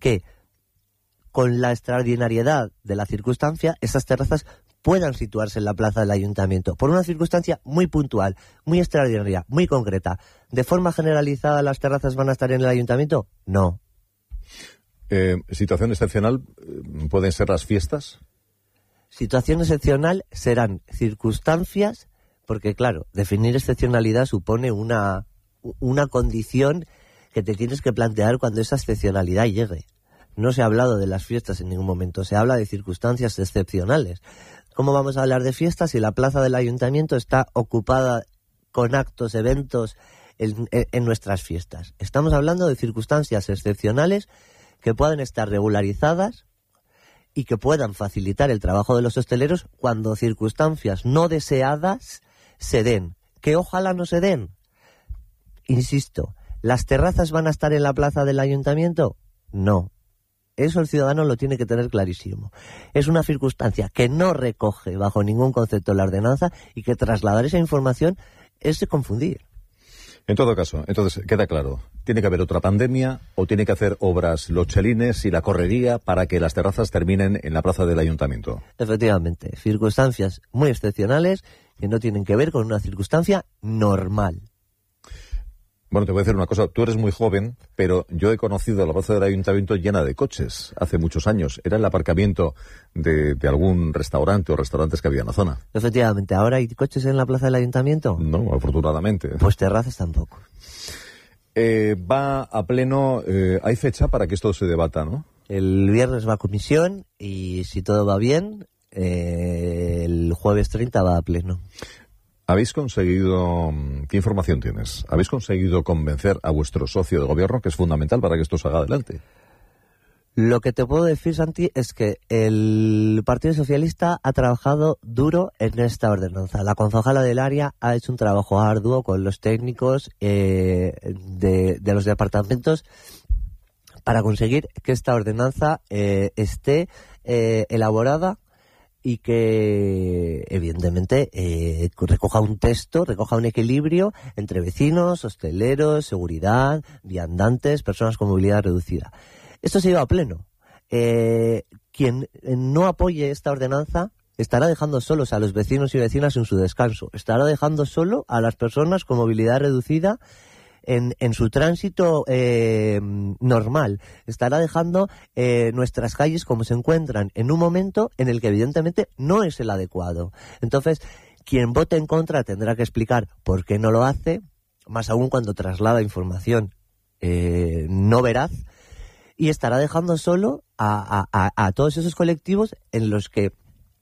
que con la extraordinariedad de la circunstancia, esas terrazas puedan situarse en la plaza del ayuntamiento, por una circunstancia muy puntual, muy extraordinaria, muy concreta. ¿De forma generalizada las terrazas van a estar en el ayuntamiento? No. ¿Situación excepcional pueden ser las fiestas? Situación excepcional serán circunstancias, porque claro, definir excepcionalidad supone una condición que te tienes que plantear cuando esa excepcionalidad llegue. No se ha hablado de las fiestas en ningún momento, se habla de circunstancias excepcionales. ¿Cómo vamos a hablar de fiestas si la plaza del ayuntamiento está ocupada con actos, eventos en nuestras fiestas? Estamos hablando de circunstancias excepcionales que puedan estar regularizadas y que puedan facilitar el trabajo de los hosteleros cuando circunstancias no deseadas se den. ¿Que ojalá no se den? Insisto, ¿las terrazas van a estar en la plaza del ayuntamiento? No. Eso el ciudadano lo tiene que tener clarísimo. Es una circunstancia que no recoge bajo ningún concepto la ordenanza y que trasladar esa información es de confundir. En todo caso, entonces, queda claro, tiene que haber otra pandemia o tiene que hacer obras los chelines y la correría para que las terrazas terminen en la plaza del ayuntamiento. Efectivamente, circunstancias muy excepcionales que no tienen que ver con una circunstancia normal. Bueno, te voy a decir una cosa, tú eres muy joven, pero yo he conocido la plaza del ayuntamiento llena de coches hace muchos años. Era el aparcamiento de algún restaurante o restaurantes que había en la zona. Efectivamente, ¿ahora hay coches en la plaza del ayuntamiento? No, afortunadamente. Pues terrazas tampoco. Va a pleno, hay fecha para que esto se debata, ¿no? El viernes va a comisión y si todo va bien, el jueves 30 va a pleno. ¿Habéis conseguido, qué información tienes? ¿Habéis conseguido convencer a vuestro socio de gobierno, que es fundamental para que esto salga adelante? Lo que te puedo decir, Santi, es que el Partido Socialista ha trabajado duro en esta ordenanza. La concejala del área ha hecho un trabajo arduo con los técnicos de los departamentos para conseguir que esta ordenanza esté elaborada y que evidentemente recoja un texto, recoja un equilibrio entre vecinos, hosteleros, seguridad, viandantes, personas con movilidad reducida. Esto se lleva a pleno. Quien no apoye esta ordenanza estará dejando solos a los vecinos y vecinas en su descanso, estará dejando solo a las personas con movilidad reducida en su tránsito normal, estará dejando nuestras calles como se encuentran en un momento en el que evidentemente no es el adecuado. Entonces, quien vote en contra tendrá que explicar por qué no lo hace, más aún cuando traslada información no veraz, y estará dejando solo a todos esos colectivos en los que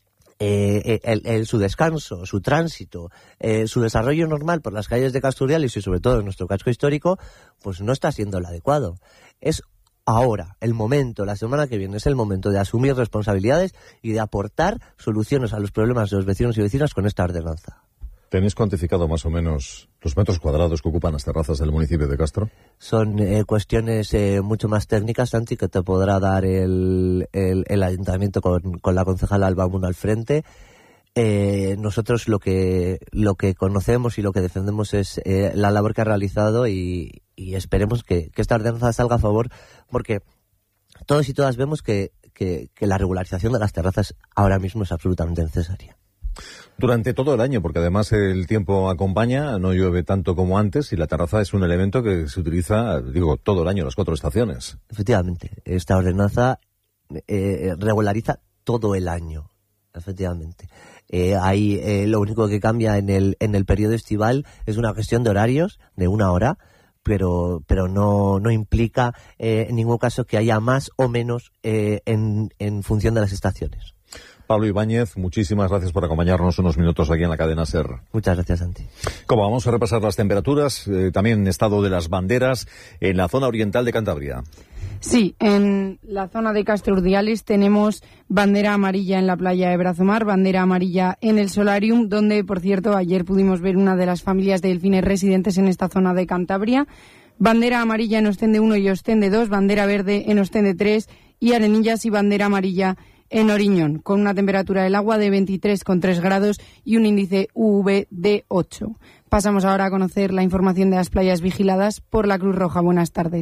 su descanso, su tránsito, su desarrollo normal por las calles de Casturdiales y sobre todo en nuestro casco histórico, pues no está siendo el adecuado. Es ahora el momento, la semana que viene es el momento de asumir responsabilidades y de aportar soluciones a los problemas de los vecinos y vecinas con esta ordenanza. ¿Tenéis cuantificado más o menos los metros cuadrados que ocupan las terrazas del municipio de Castro? Son cuestiones mucho más técnicas, Santi, que te podrá dar el ayuntamiento con la concejala Alba Muno al frente. Nosotros lo que conocemos y lo que defendemos es la labor que ha realizado y esperemos que esta ordenanza salga a favor, porque todos y todas vemos que la regularización de las terrazas ahora mismo es absolutamente necesaria. Durante todo el año, porque además el tiempo acompaña, no llueve tanto como antes y la terraza es un elemento que se utiliza, todo el año, las 4 estaciones. Efectivamente, esta ordenanza regulariza todo el año, efectivamente. Lo único que cambia en el periodo estival es una cuestión de horarios, de 1 hora, pero no implica en ningún caso que haya más o menos en función de las estaciones. Pablo Ibáñez, muchísimas gracias por acompañarnos unos minutos aquí en la cadena SER. Muchas gracias, Santi. Como vamos a repasar las temperaturas, también estado de las banderas en la zona oriental de Cantabria. Sí, en la zona de Casturdiales tenemos bandera amarilla en la playa de Brazomar, bandera amarilla en el Solarium, donde, por cierto, ayer pudimos ver una de las familias de delfines residentes en esta zona de Cantabria. Bandera amarilla en Ostende 1 y Ostende 2, bandera verde en Ostende 3 y Arenillas y bandera amarilla en Oriñón, con una temperatura del agua de 23,3 grados y un índice UV de 8. Pasamos ahora a conocer la información de las playas vigiladas por la Cruz Roja. Buenas tardes.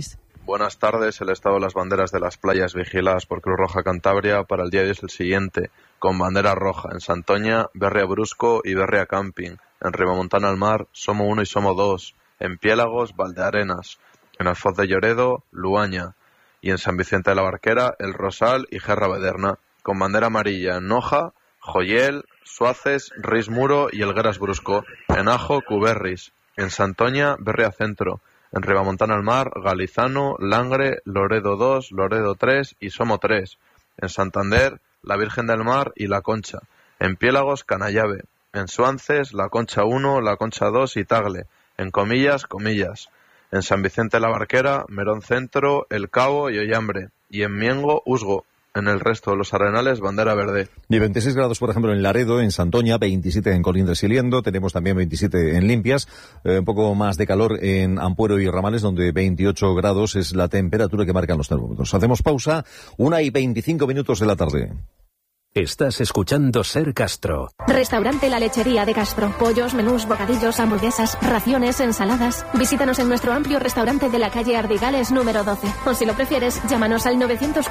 Buenas tardes. El estado de las banderas de las playas vigiladas por Cruz Roja Cantabria para el día de hoy es el siguiente. Con bandera roja en Santoña, Berria Brusco y Berria Camping. En Ribamontana al Mar, Somo 1 y Somo 2. En Piélagos, Valdearenas. En Alfoz de Lloredo, Luaña. Y en San Vicente de la Barquera, El Rosal y Gerra Bederna. Con bandera amarilla en Noja, Joyel, Suaces, Ris Muro y Elgueras Brusco. En Ajo, Cuberris. En Santoña, Berria Centro. En Ribamontana al Mar, Galizano, Langre, Loredo 2, Loredo 3 y Somo 3. En Santander, La Virgen del Mar y La Concha. En Piélagos, Canallave. En Suances, La Concha 1, La Concha 2 y Tagle. En Comillas, Comillas. En San Vicente de la Barquera, Merón Centro, El Cabo y Ollambre. Y en Miengo, Usgo. En el resto de los arenales, bandera verde. Y 26 grados, por ejemplo, en Laredo, en Santoña, 27 en Colindres y Liendo, tenemos también 27 en Limpias, un poco más de calor en Ampuero y Ramales, donde 28 grados es la temperatura que marcan los termómetros. Hacemos pausa, 1:25 de la tarde. Estás escuchando Ser Castro. Restaurante La Lechería de Castro. Pollos, menús, bocadillos, hamburguesas, raciones, ensaladas. Visítanos en nuestro amplio restaurante de la calle Ardigales número 12. O si lo prefieres, llámanos al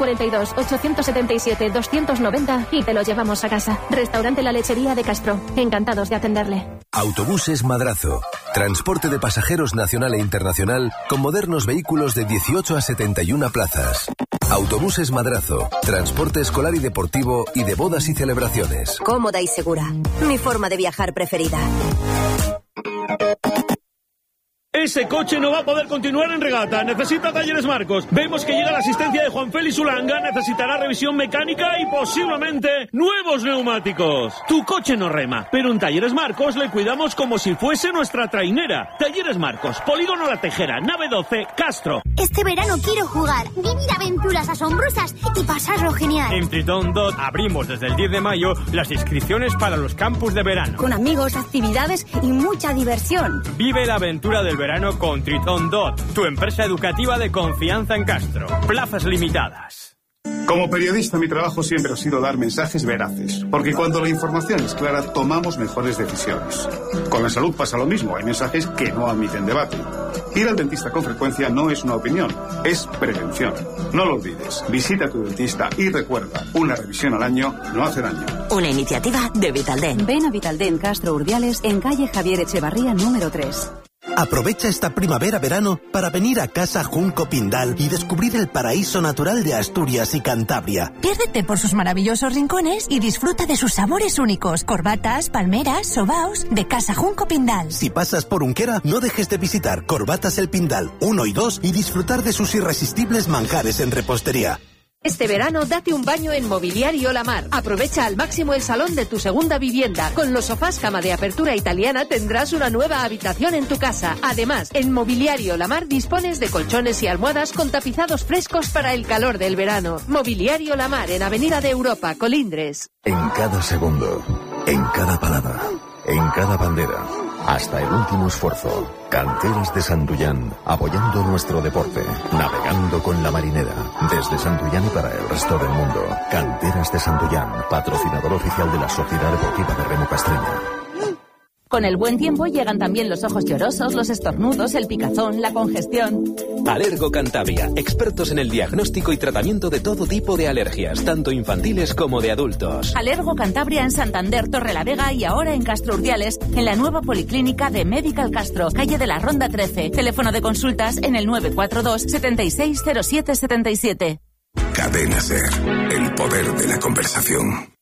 942-877-290 y te lo llevamos a casa. Restaurante La Lechería de Castro. Encantados de atenderle. Autobuses Madrazo. Transporte de pasajeros nacional e internacional con modernos vehículos de 18 a 71 plazas. Autobuses Madrazo. Transporte escolar y deportivo y de bodas y celebraciones. Cómoda y segura. Mi forma de viajar preferida. Ese coche no va a poder continuar en regata. Necesita Talleres Marcos. Vemos que llega la asistencia de Juan Félix Ulanga. Necesitará revisión mecánica y posiblemente nuevos neumáticos. Tu coche no rema, pero en Talleres Marcos le cuidamos como si fuese nuestra trainera. Talleres Marcos, Polígono La Tejera, nave 12, Castro. Este verano quiero jugar, vivir aventuras asombrosas y pasarlo genial. En Triton Dot abrimos desde el 10 de mayo las inscripciones para los campus de verano. Con amigos, actividades y mucha diversión. Vive la aventura del verano con Triton Dot, tu empresa educativa de confianza en Castro. Plazas limitadas. Como periodista, mi trabajo siempre ha sido dar mensajes veraces, porque cuando la información es clara, tomamos mejores decisiones. Con la salud pasa lo mismo, hay mensajes que no admiten debate. Ir al dentista con frecuencia no es una opinión, es prevención. No lo olvides, visita a tu dentista y recuerda, una revisión al año no hace daño. Una iniciativa de Vitaldent. Ven a Vitaldent Castro Urdiales en calle Javier Echevarría número 3. Aprovecha esta primavera-verano para venir a Casa Junco Pindal y descubrir el paraíso natural de Asturias y Cantabria. Piérdete por sus maravillosos rincones y disfruta de sus sabores únicos. Corbatas, palmeras, sobaos de Casa Junco Pindal. Si pasas por Unquera, no dejes de visitar Corbatas El Pindal 1 y 2 y disfrutar de sus irresistibles manjares en repostería. Este verano date un baño en Mobiliario La Mar. Aprovecha al máximo el salón de tu segunda vivienda. Con los sofás cama de apertura italiana tendrás una nueva habitación en tu casa. Además, en Mobiliario La Mar dispones de colchones y almohadas con tapizados frescos para el calor del verano. Mobiliario La Mar en Avenida de Europa, Colindres. En cada segundo, en cada palabra, en cada bandera, hasta el último esfuerzo. Canteras de Santullán, apoyando nuestro deporte, navegando con la marinera, desde Santullán y para el resto del mundo. Canteras de Santullán, patrocinador oficial de la Sociedad Deportiva de Remo Castreña. Con el buen tiempo llegan también los ojos llorosos, los estornudos, el picazón, la congestión. Alergo Cantabria, expertos en el diagnóstico y tratamiento de todo tipo de alergias, tanto infantiles como de adultos. Alergo Cantabria en Santander, Torrelavega y ahora en Castro Urdiales, en la nueva policlínica de Medical Castro, calle de la Ronda 13. Teléfono de consultas en el 942 760777. Cadena Ser, el poder de la conversación.